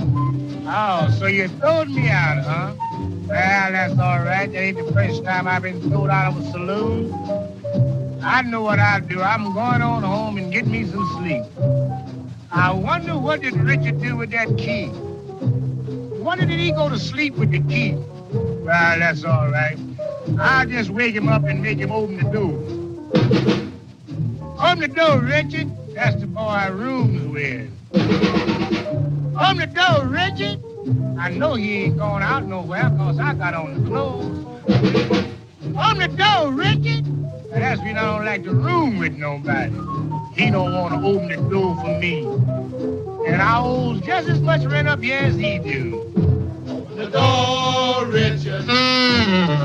Oh, so you throwed me out, huh? Well, that's all right. That ain't the first time I've been thrown out of a saloon. I know what I'll do. I'm going on home and get me some sleep. I wonder what did Richard do with that key? Wonder did he go to sleep with the key? Well, that's all right. I'll just wake him up and make him open the door. Open the door, Richard. That's the boy I rooms with. Open the door, Richard. I know he ain't going out nowhere because I got on the clothes. Open the door, Richard. Now, that's when I don't like to room with nobody. He don't want to open the door for me. And I owe just as much rent up here as he do. Open the door, Richard.